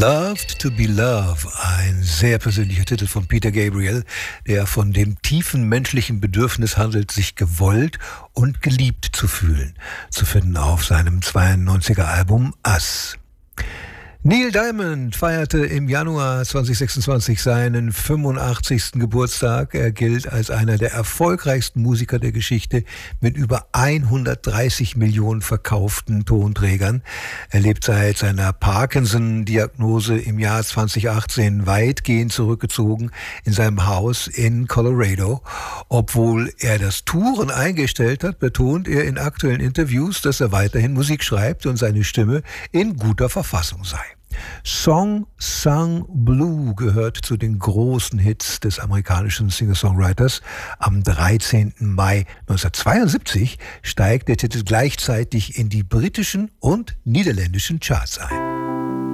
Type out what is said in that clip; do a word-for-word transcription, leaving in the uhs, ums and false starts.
Loved to be Loved, ein sehr persönlicher Titel von Peter Gabriel, der von dem tiefen menschlichen Bedürfnis handelt, sich gewollt und geliebt zu fühlen, zu finden auf seinem zweiundneunziger Album Us. Neil Diamond feierte im Januar zweitausendsechsundzwanzig seinen fünfundachtzigsten Geburtstag. Er gilt als einer der erfolgreichsten Musiker der Geschichte mit über hundertdreißig Millionen verkauften Tonträgern. Er lebt seit seiner Parkinson-Diagnose im Jahr zweitausendachtzehn weitgehend zurückgezogen in seinem Haus in Colorado. Obwohl er das Touren eingestellt hat, betont er in aktuellen Interviews, dass er weiterhin Musik schreibt und seine Stimme in guter Verfassung sei. Song Sung Blue gehört zu den großen Hits des amerikanischen Singer-Songwriters. Am dreizehnten Mai neunzehnhundertzweiundsiebzig steigt der Titel gleichzeitig in die britischen und niederländischen Charts ein.